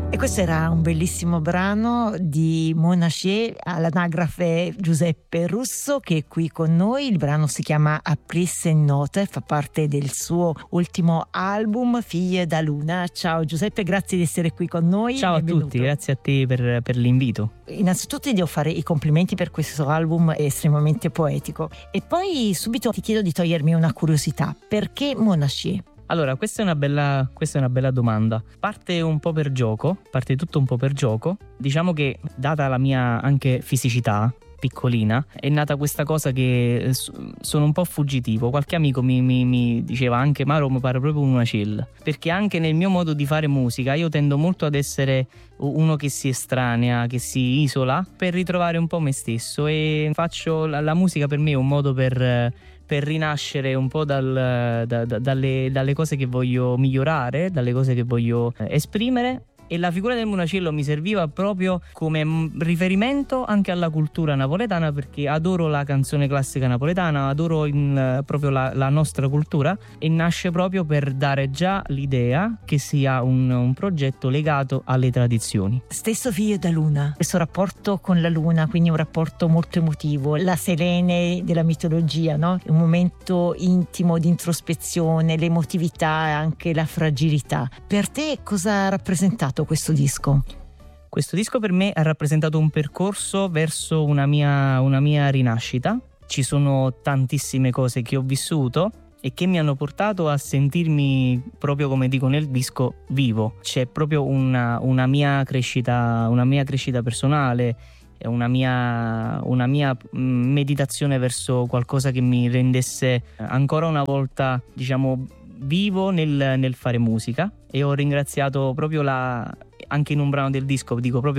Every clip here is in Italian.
E questo era un bellissimo brano di Monachie, all'anagrafe Giuseppe Russo, che è qui con noi. Il brano si chiama Aprisse in note, fa parte del suo ultimo album Figlie da Luna. Ciao Giuseppe, grazie di essere qui con noi. Ciao Benvenuto. a tutti, grazie a te per l'invito. Innanzitutto ti devo fare i complimenti per questo album, è estremamente poetico. E poi subito ti chiedo di togliermi una curiosità: perché Monachie? Allora, questa è una bella domanda. Parte tutto un po' per gioco. Diciamo che, data la mia anche fisicità piccolina, è nata questa cosa che sono un po' fuggitivo. Qualche amico mi diceva anche: Maro, mi pare proprio una chill. Perché anche nel mio modo di fare musica io tendo molto ad essere uno che si estranea, che si isola, per ritrovare un po' me stesso, e faccio la musica. Per me è un modo per rinascere un po' dalle cose che voglio migliorare, dalle cose che voglio esprimere. E la figura del Monacillo mi serviva proprio come riferimento anche alla cultura napoletana, perché adoro la canzone classica napoletana, adoro proprio la nostra cultura, e nasce proprio per dare già l'idea che sia un progetto legato alle tradizioni. Stesso Figlie da Luna, questo rapporto con la luna, quindi un rapporto molto emotivo, la Selene della mitologia, no? Un momento intimo di introspezione, l'emotività e anche la fragilità. Per te cosa ha rappresentato questo disco? Questo disco per me ha rappresentato un percorso verso una mia rinascita. Ci sono tantissime cose che ho vissuto e che mi hanno portato a sentirmi, proprio come dico nel disco, vivo. C'è proprio una mia crescita personale, una mia meditazione verso qualcosa che mi rendesse ancora una volta, diciamo, vivo nel fare musica. E ho ringraziato proprio anche in un brano del disco,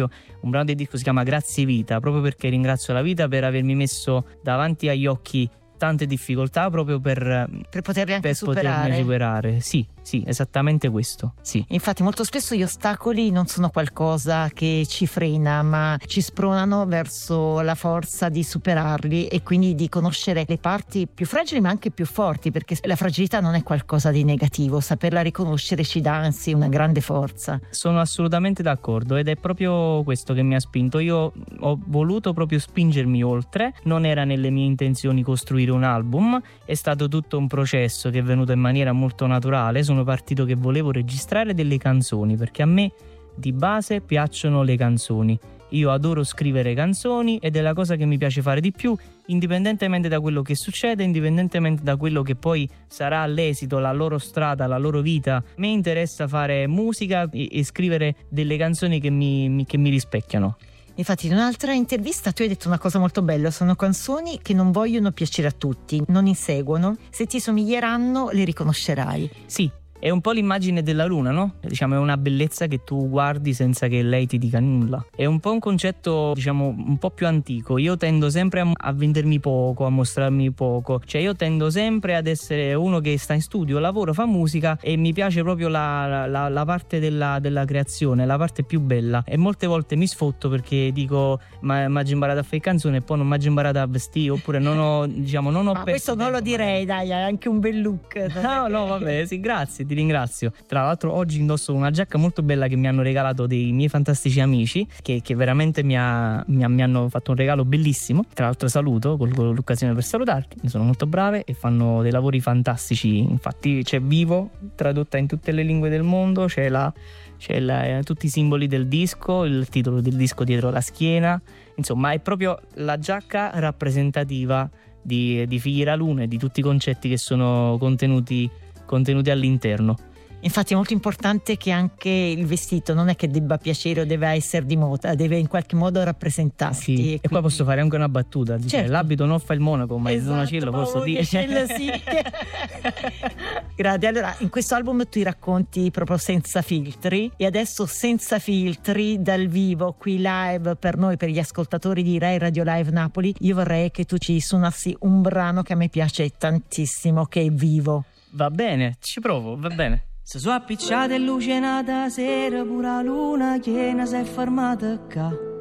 un brano del disco si chiama Grazie Vita, proprio perché ringrazio la vita per avermi messo davanti agli occhi tante difficoltà, proprio per poterle anche superare. Sì, esattamente questo. Sì. Infatti molto spesso gli ostacoli non sono qualcosa che ci frena, ma ci spronano verso la forza di superarli e quindi di conoscere le parti più fragili ma anche più forti, perché la fragilità non è qualcosa di negativo, saperla riconoscere ci dà anzi una grande forza. Sono assolutamente d'accordo, ed è proprio questo che mi ha spinto. Io ho voluto proprio spingermi oltre, non era nelle mie intenzioni costruire un album, è stato tutto un processo che è venuto in maniera molto naturale. Sono partito che volevo registrare delle canzoni, perché a me di base piacciono le canzoni. Io adoro scrivere canzoni ed è la cosa che mi piace fare di più, indipendentemente da quello che succede, indipendentemente da quello che poi sarà l'esito, la loro strada, la loro vita. Mi interessa fare musica e scrivere delle canzoni che mi rispecchiano. Infatti in un'altra intervista tu hai detto una cosa molto bella: sono canzoni che non vogliono piacere a tutti, non inseguono, se ti somiglieranno le riconoscerai. Sì. È un po' l'immagine della luna, no? Diciamo, è una bellezza che tu guardi senza che lei ti dica nulla. È un po' un concetto, diciamo, un po' più antico. Io tendo sempre a vendermi poco, a mostrarmi poco. Cioè io tendo sempre ad essere uno che sta in studio, lavora, fa musica, e mi piace proprio la parte della creazione, la parte più bella. E molte volte mi sfotto perché dico: ma ho imparato a fare canzone e poi non mi ho imparato a vestire, oppure non ho ma questo non lo direi, dai, hai anche un bel look. No, vabbè, sì, grazie. Ti ringrazio. Tra l'altro oggi indosso una giacca molto bella che mi hanno regalato dei miei fantastici amici, che veramente mi hanno fatto un regalo bellissimo. Tra l'altro saluto, colgo l'occasione per salutarti, sono molto brave e fanno dei lavori fantastici. Infatti c'è Vivo tradotta in tutte le lingue del mondo, c'è tutti i simboli del disco, il titolo del disco dietro la schiena. Insomma, è proprio la giacca rappresentativa di Figlie da Luna e di tutti i concetti che sono contenuti all'interno. Infatti è molto importante che anche il vestito non è che debba piacere o deve essere di moda, deve in qualche modo rappresentarsi. Sì. E quindi poi posso fare anche una battuta, certo. L'abito non fa il monaco, ma esatto, il Monacillo posso dire. Sì. Grazie. Allora, in questo album tu racconti proprio senza filtri, e adesso senza filtri dal vivo qui live per noi, per gli ascoltatori di Rai Radio Live Napoli, io vorrei che tu ci suonassi un brano che a me piace tantissimo, che è Vivo. Va bene, ci provo, va bene. Se sono appicciate e luce nata sera, pure la luna che ne si è fermata qua.